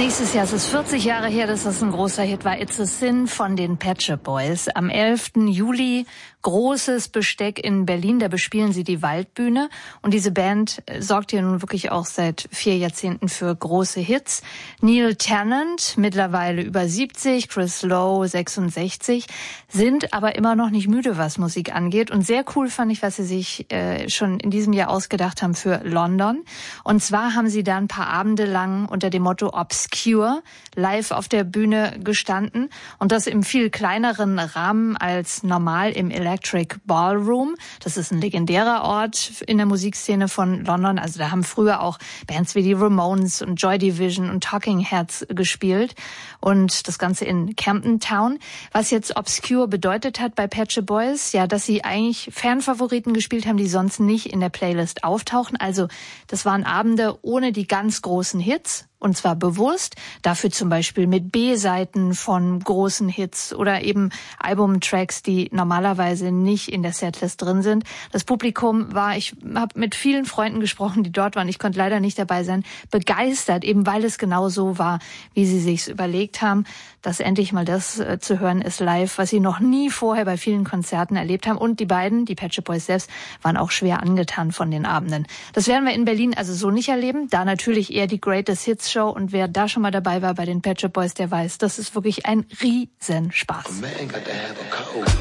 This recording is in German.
nächstes Jahr. Es ist 40 Jahre her, dass das ein großer Hit war. It's a Sin von den Pet Shop Boys. Am 11. Juli großes Besteck in Berlin. Da bespielen sie die Waldbühne. Und diese Band sorgt ja nun wirklich auch seit 4 Jahrzehnten für große Hits. Neil Tennant, mittlerweile über 70, Chris Lowe, 66, sind aber immer noch nicht müde, was Musik angeht. Und sehr cool fand ich, was sie sich schon in diesem Jahr ausgedacht haben für London. Und zwar haben sie da ein paar Abende lang unter dem Motto Obscure live auf der Bühne gestanden. Und das im viel kleineren Rahmen als normal im Electric Ballroom. Das ist ein legendärer Ort in der Musikszene von London. Also da haben früher auch Bands wie die Ramones und Joy Division und Talking Heads gespielt. Und das Ganze in Camden Town. Was jetzt Obscure bedeutet hat bei Pet Shop Boys, ja, dass sie eigentlich Fanfavoriten gespielt haben, die sonst nicht in der Playlist auftauchen. Also das waren Abende ohne die ganz großen Hits. Und zwar bewusst, dafür zum Beispiel mit B-Seiten von großen Hits oder eben Albumtracks, die normalerweise nicht in der Setlist drin sind. Das Publikum war, ich habe mit vielen Freunden gesprochen, die dort waren, ich konnte leider nicht dabei sein, begeistert, eben weil es genau so war, wie sie sich's überlegt haben, dass endlich mal das zu hören ist live, was sie noch nie vorher bei vielen Konzerten erlebt haben. Und die beiden, die Pet Shop Boys selbst, waren auch schwer angetan von den Abenden. Das werden wir in Berlin also so nicht erleben, da natürlich eher die Greatest Hits Show, und wer da schon mal dabei war bei den Pet Shop Boys, der weiß, das ist wirklich ein Riesenspaß.